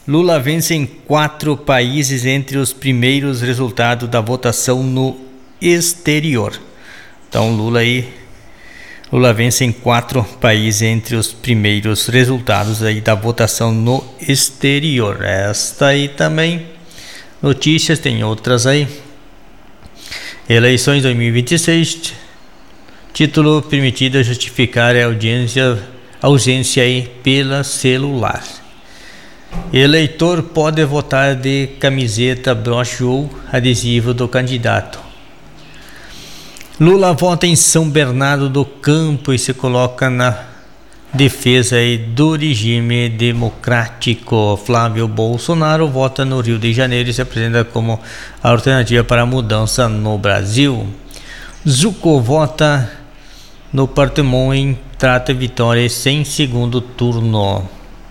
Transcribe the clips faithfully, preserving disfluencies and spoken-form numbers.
Lula vence em quatro países entre os primeiros resultados da votação no exterior. Então Lula aí, Lula vence em quatro países entre os primeiros resultados aí da votação no exterior. Esta aí também, notícias, tem outras aí. Eleições dois mil e vinte e seis, título permitido justificar a audiência, ausência aí pela celular. Eleitor pode votar de camiseta, broche ou adesivo do candidato. Lula vota em São Bernardo do Campo e se coloca na defesa aí do regime democrático. Flávio Bolsonaro vota no Rio de Janeiro e se apresenta como alternativa para a mudança no Brasil. Zucco vota no Partemon e trata vitória sem segundo turno.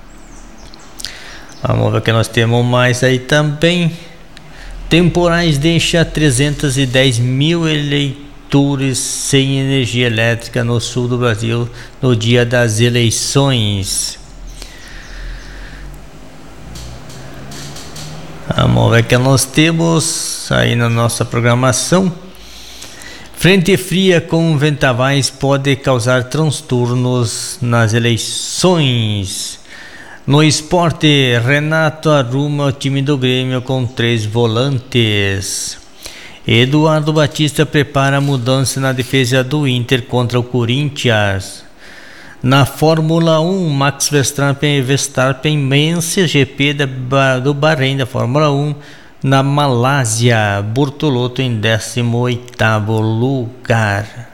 Vamos ver o que nós temos mais aí também. Temporais deixa trezentos e dez mil eleitores sem energia elétrica no sul do Brasil no dia das eleições. Vamos ver o que nós temos aí na nossa programação. Frente fria com vendavais pode causar transtornos nas eleições. No esporte, Renato arruma o time do Grêmio com três volantes. Eduardo Batista prepara a mudança na defesa do Inter contra o Corinthians. Na Fórmula um, Max Verstappen, Verstappen vence G P do Bahrein da Fórmula um na Malásia. Bortolotto em décimo oitavo lugar.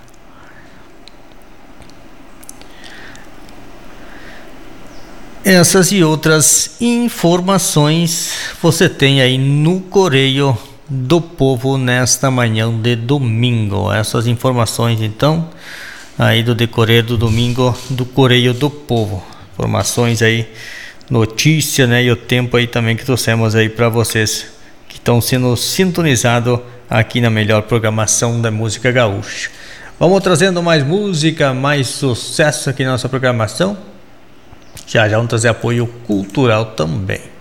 Essas e outras informações você tem aí no Correio do Povo nesta manhã de domingo. Essas informações então aí do decorrer do domingo do Correio do Povo. Informações aí, notícia, né, e o tempo aí também que trouxemos aí para vocês que estão sendo sintonizados aqui na melhor programação da música gaúcha. Vamos trazendo mais música, mais sucesso aqui na nossa programação. Já já vamos trazer apoio cultural também.